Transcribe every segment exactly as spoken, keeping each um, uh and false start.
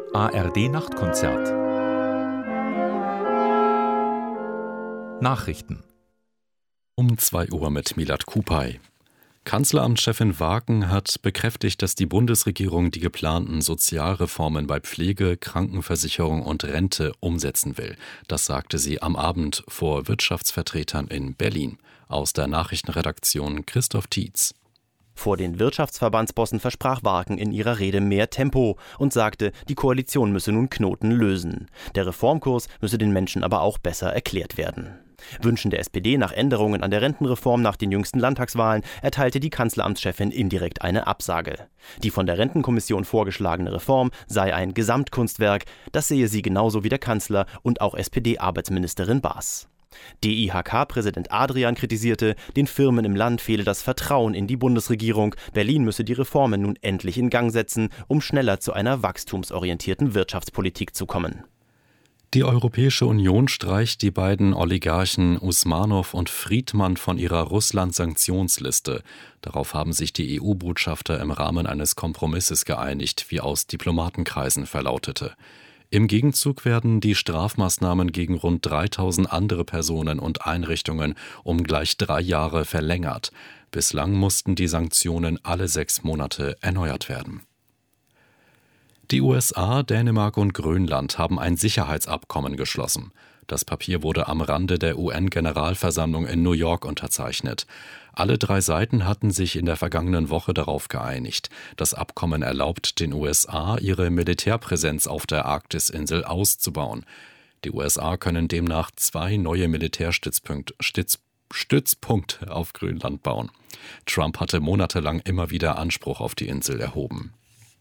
A R D-Nachtkonzert. Nachrichten. Um zwei Uhr mit Milad Kupay. Kanzleramtschefin Waaken hat bekräftigt, dass die Bundesregierung die geplanten Sozialreformen bei Pflege, Krankenversicherung und Rente umsetzen will. Das sagte sie am Abend vor Wirtschaftsvertretern in Berlin. Aus der Nachrichtenredaktion Christoph Tietz. Vor den Wirtschaftsverbandsbossen versprach Waaken in ihrer Rede mehr Tempo und sagte, die Koalition müsse nun Knoten lösen. Der Reformkurs müsse den Menschen aber auch besser erklärt werden. Wünschen der S P D nach Änderungen an der Rentenreform nach den jüngsten Landtagswahlen erteilte die Kanzleramtschefin indirekt eine Absage. Die von der Rentenkommission vorgeschlagene Reform sei ein Gesamtkunstwerk, das sehe sie genauso wie der Kanzler und auch S P D-Arbeitsministerin Baas. D I H K-Präsident Adrian kritisierte, den Firmen im Land fehle das Vertrauen in die Bundesregierung. Berlin müsse die Reformen nun endlich in Gang setzen, um schneller zu einer wachstumsorientierten Wirtschaftspolitik zu kommen. Die Europäische Union streicht die beiden Oligarchen Usmanov und Friedmann von ihrer Russland-Sanktionsliste. Darauf haben sich die E U-Botschafter im Rahmen eines Kompromisses geeinigt, wie aus Diplomatenkreisen verlautete. Im Gegenzug werden die Strafmaßnahmen gegen rund dreitausend andere Personen und Einrichtungen um gleich drei Jahre verlängert. Bislang mussten die Sanktionen alle sechs Monate erneuert werden. Die U S A, Dänemark und Grönland haben ein Sicherheitsabkommen geschlossen. Das Papier wurde am Rande der U N-Generalversammlung in New York unterzeichnet. Alle drei Seiten hatten sich in der vergangenen Woche darauf geeinigt. Das Abkommen erlaubt den U S A, ihre Militärpräsenz auf der Arktisinsel auszubauen. Die U S A können demnach zwei neue Militärstützpunkte Stütz, Stützpunkte auf Grönland bauen. Trump hatte monatelang immer wieder Anspruch auf die Insel erhoben.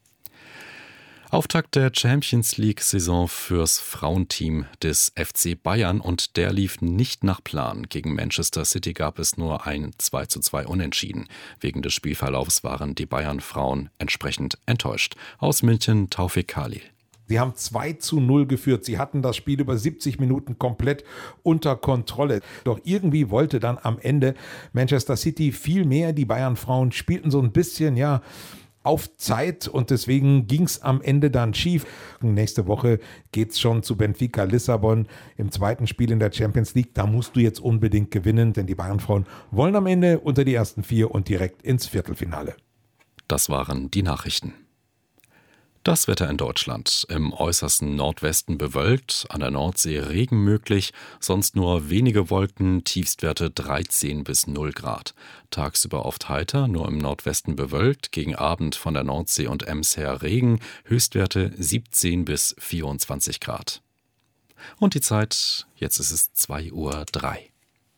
Auftakt der Champions-League-Saison fürs Frauenteam des F C Bayern und der lief nicht nach Plan. Gegen Manchester City gab es nur ein zwei zu zwei Unentschieden. Wegen des Spielverlaufs waren die Bayern-Frauen entsprechend enttäuscht. Aus München Taufik Khalil. Sie haben zwei zu null geführt. Sie hatten das Spiel über siebzig Minuten komplett unter Kontrolle. Doch irgendwie wollte dann am Ende Manchester City viel mehr. Die Bayern-Frauen spielten so ein bisschen, ja, auf Zeit und deswegen ging es am Ende dann schief. Nächste Woche geht es schon zu Benfica Lissabon im zweiten Spiel in der Champions League. Da musst du jetzt unbedingt gewinnen, denn die Bayern-Frauen wollen am Ende unter die ersten vier und direkt ins Viertelfinale. Das waren die Nachrichten. Das Wetter in Deutschland. Im äußersten Nordwesten bewölkt, an der Nordsee Regen möglich, sonst nur wenige Wolken, Tiefstwerte dreizehn bis null Grad. Tagsüber oft heiter, nur im Nordwesten bewölkt, gegen Abend von der Nordsee und Ems her Regen, Höchstwerte siebzehn bis vierundzwanzig Grad. Und die Zeit, jetzt ist es zwei Uhr drei.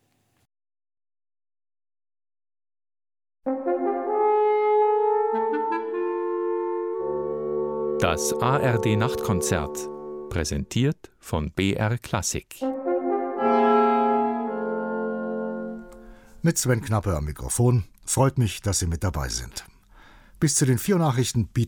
Das A R D-Nachtkonzert, präsentiert von B R Klassik. Mit Sven Knappe am Mikrofon. Freut mich, dass Sie mit dabei sind. Bis zu den vier Nachrichten bieten